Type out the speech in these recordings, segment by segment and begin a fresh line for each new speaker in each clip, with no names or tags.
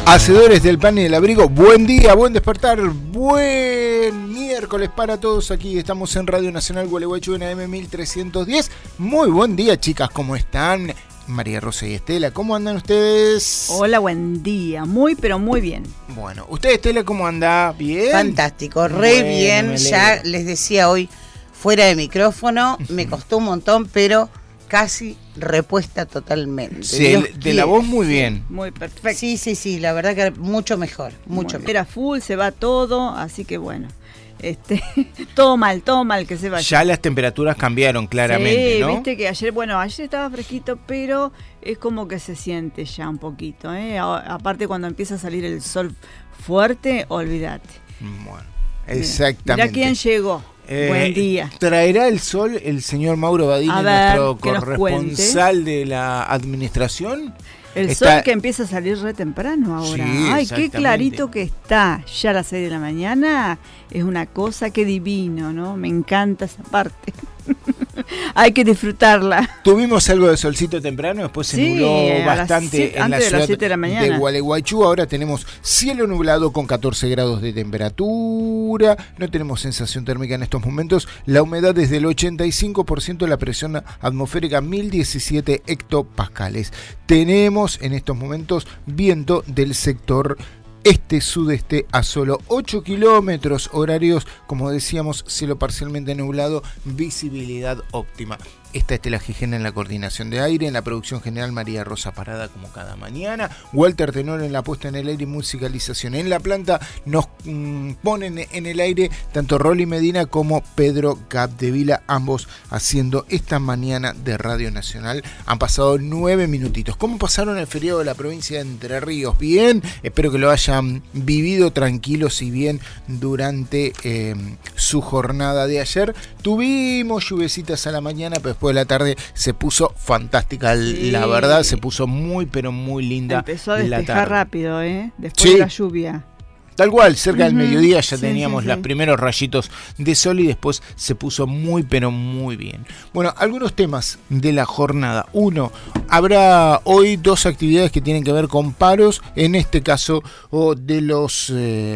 Hacedores del pan y del abrigo, buen día, buen despertar, buen miércoles para todos. Aquí estamos en Radio Nacional Gualeguaychú en AM 1310. Muy buen día, chicas, ¿cómo están? María Rosa y Estela, ¿cómo andan ustedes?
Hola, buen día, muy pero muy bien.
Bueno, ¿usted, Estela, cómo anda? ¿Bien?
Fantástico, re bien. Ya les decía hoy, fuera de micrófono, me costó un montón, pero casi repuesta totalmente.
Sí, de la voz muy bien.
Muy perfecto.
Sí, la verdad que mucho mejor, mucho mejor.
Era full, se va todo, así que bueno, todo mal que se vaya.
Ya las temperaturas cambiaron claramente,
sí,
¿no?
Viste que ayer estaba fresquito, pero es como que se siente ya un poquito, aparte cuando empieza a salir el sol fuerte, olvídate.
Bueno, exactamente.
Mira quién llegó. Buen día.
¿Traerá el sol el señor Mauro Badini, nuestro corresponsal de la administración?
El sol que empieza a salir re temprano ahora.
Sí,
ay, qué clarito que está. Ya a las 6 de la mañana es una cosa que divino, ¿no? Me encanta esa parte. Hay que disfrutarla.
Tuvimos algo de solcito temprano, después se nubló bastante en la ciudad de Gualeguaychú. Ahora tenemos cielo nublado con 14 grados de temperatura. No tenemos sensación térmica en estos momentos. La humedad es del 85%, la presión atmosférica 1017 hectopascales. Tenemos en estos momentos viento del sector este-sudeste a solo 8 kilómetros horarios, como decíamos, cielo parcialmente nublado, visibilidad óptima. Esta es Estela Gijena en la coordinación de aire, en la producción general María Rosa Parada como cada mañana, Walter Tenor en la puesta en el aire y musicalización. En la planta nos ponen en el aire tanto Rolly Medina como Pedro Capdevila, ambos haciendo esta mañana de Radio Nacional. Han pasado 9 minutitos. ¿Cómo pasaron el feriado de la provincia de Entre Ríos? Bien, espero que lo hayan vivido tranquilos y bien durante su jornada de ayer. Tuvimos lluvecitas a la mañana, pero después de la tarde se puso fantástica, sí. La verdad, se puso muy, pero muy linda.
Empezó a despejar rápido, después de la lluvia.
Tal cual, cerca del mediodía ya teníamos los primeros rayitos de sol y después se puso muy, pero muy bien. Bueno, algunos temas de la jornada. Uno, habrá hoy 2 actividades que tienen que ver con paros, en este caso de los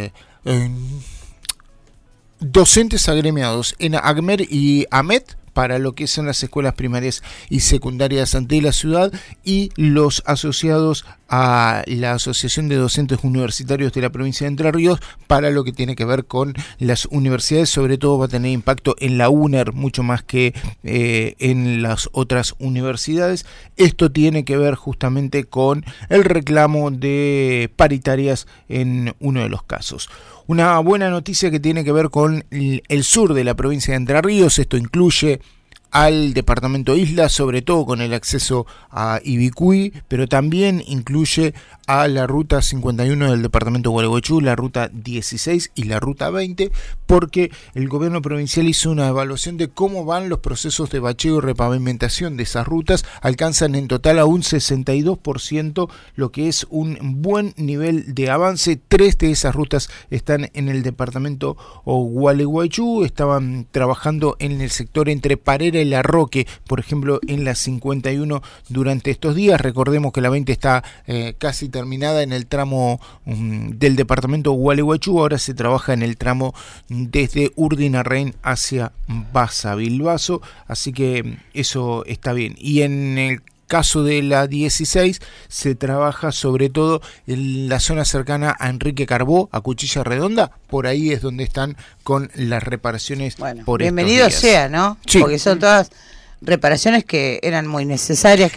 docentes agremiados en ACMER y AMET, para lo que son las escuelas primarias y secundarias de la ciudad, y los asociados a la Asociación de Docentes Universitarios de la provincia de Entre Ríos, para lo que tiene que ver con las universidades. Sobre todo va a tener impacto en la UNER, mucho más que en las otras universidades. Esto tiene que ver justamente con el reclamo de paritarias en uno de los casos. Una buena noticia que tiene que ver con el sur de la provincia de Entre Ríos. Esto incluye al departamento Isla, sobre todo con el acceso a Ibicuí, pero también incluye a la ruta 51 del departamento de Gualeguaychú, la ruta 16 y la ruta 20, porque el gobierno provincial hizo una evaluación de cómo van los procesos de bacheo y repavimentación de esas rutas. Alcanzan en total a un 62%, lo que es un buen nivel de avance. 3 de esas rutas están en el departamento Gualeguaychú, estaban trabajando en el sector entre Parera y La Roque, por ejemplo, en la 51 durante estos días. Recordemos que la 20 está casi terminada en el tramo del departamento Gualeguaychú. Ahora se trabaja en el tramo desde Urdinarrain hacia Baza-Bilbaso, así que eso está bien. Y en el caso de la 16 se trabaja sobre todo en la zona cercana a Enrique Carbó, a Cuchilla Redonda. Por ahí es donde están con las reparaciones.
Bueno,
por
bienvenido
estos días.
Sea, ¿no?
Sí.
Porque son todas reparaciones que eran muy necesarias,